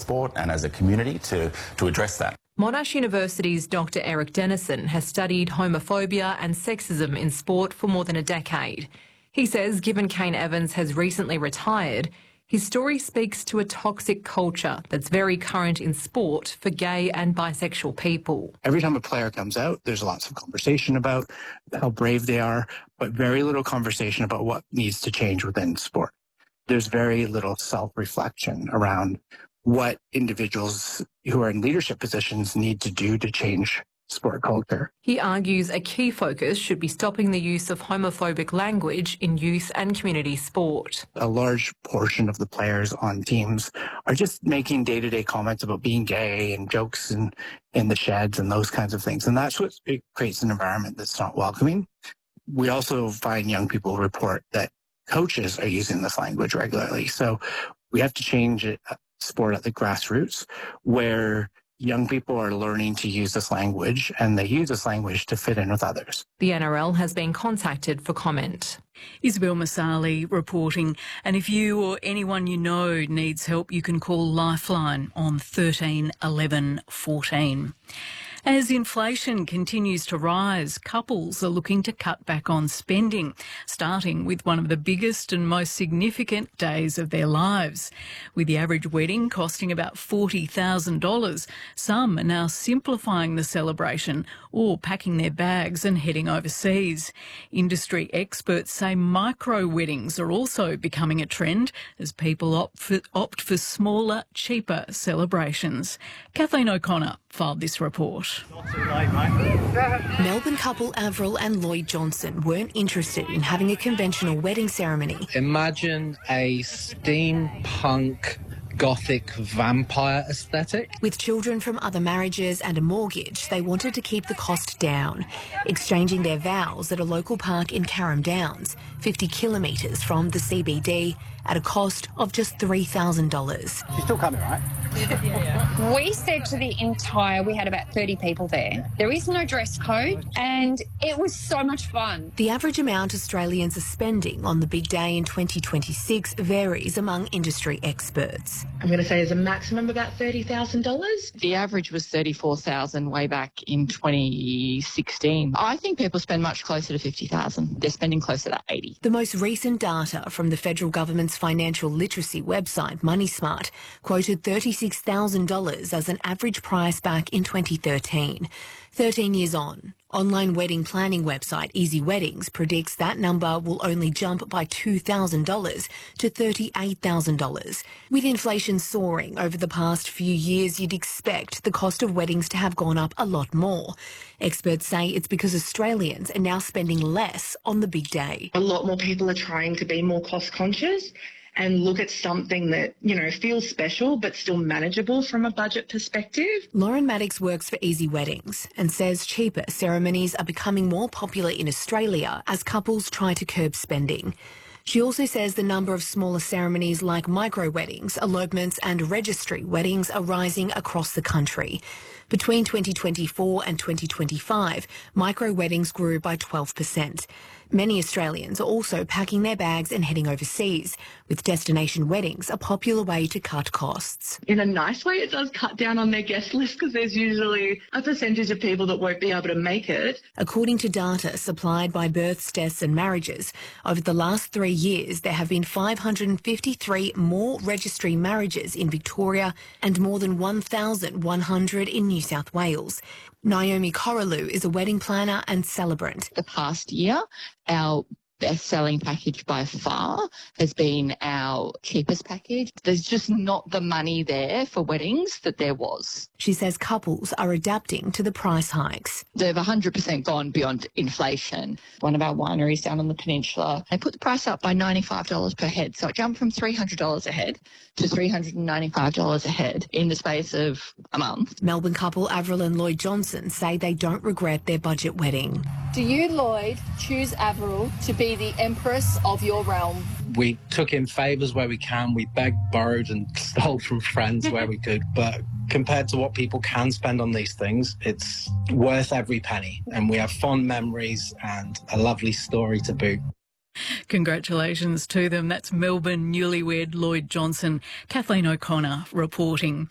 sport and as a community to address that. Monash University's Dr Eric Dennison has studied homophobia and sexism in sport for more than a decade. He says given Kane Evans has recently retired, his story speaks to a toxic culture that's very current in sport for gay and bisexual people. Every time a player comes out, there's lots of conversation about how brave they are, but very little conversation about what needs to change within sport. There's very little self-reflection around what individuals who are in leadership positions need to do to change sport culture. He argues a key focus should be stopping the use of homophobic language in youth and community sport. A large portion of the players on teams are just making day-to-day comments about being gay and jokes in the sheds and those kinds of things. And that's what it creates an environment that's not welcoming. We also find young people report that coaches are using this language regularly. So we have to change sport at the grassroots where young people are learning to use this language and they use this language to fit in with others. The NRL has been contacted for comment. Isabel Masali reporting. And if you or anyone you know needs help, you can call Lifeline on 13 11 14. As inflation continues to rise, couples are looking to cut back on spending, starting with one of the biggest and most significant days of their lives. With the average wedding costing about $40,000, some are now simplifying the celebration or packing their bags and heading overseas. Industry experts say micro weddings are also becoming a trend as people opt for smaller, cheaper celebrations. Kathleen O'Connor filed this report. Melbourne couple Avril and Lloyd Johnson weren't interested in having a conventional wedding ceremony. Imagine a steampunk gothic vampire aesthetic. With children from other marriages and a mortgage, they wanted to keep the cost down, exchanging their vows at a local park in Carrum Downs, 50 kilometres from the CBD, at a cost of just $3,000. You're still coming, right? Yeah. We said to the we had about 30 people there. There is no dress code and it was so much fun. The average amount Australians are spending on the big day in 2026 varies among industry experts. I'm going to say there's a maximum about $30,000. The average was $34,000 way back in 2016. I think people spend much closer to $50,000. They're spending closer to $80,000. The most recent data from the federal government's financial literacy website, MoneySmart, quoted $36,000 as an average price back in 2013. 13 years on, online wedding planning website Easy Weddings predicts that number will only jump by $2,000 to $38,000. With inflation soaring over the past few years, you'd expect the cost of weddings to have gone up a lot more. Experts say it's because Australians are now spending less on the big day. A lot more people are trying to be more cost conscious and look at something that, feels special but still manageable from a budget perspective. Lauren Maddox works for Easy Weddings and says cheaper ceremonies are becoming more popular in Australia as couples try to curb spending. She also says the number of smaller ceremonies like micro-weddings, elopements and registry weddings are rising across the country. Between 2024 and 2025, micro-weddings grew by 12%. Many Australians are also packing their bags and heading overseas, with destination weddings a popular way to cut costs. In a nice way, it does cut down on their guest list because there's usually a percentage of people that won't be able to make it. According to data supplied by Births, Deaths and Marriages, over the last 3 years there have been 553 more registry marriages in Victoria and more than 1,100 in New South Wales. Naomi Coralou is a wedding planner and celebrant. The past year, our best-selling package by far has been our cheapest package. There's just not the money there for weddings that there was. She says couples are adapting to the price hikes. They've 100% gone beyond inflation. One of our wineries down on the peninsula, they put the price up by $95 per head. So it jumped from $300 a head to $395 a head in the space of a month. Melbourne couple Avril and Lloyd Johnson say they don't regret their budget wedding. Do you, Lloyd, choose Avril to be the empress of your realm? We took in favours where we can. We begged, borrowed and stole from friends where we could. But compared to what people can spend on these things, it's worth every penny. And we have fond memories and a lovely story to boot. Congratulations to them. That's Melbourne newlywed Lloyd Johnson. Kathleen O'Connor reporting.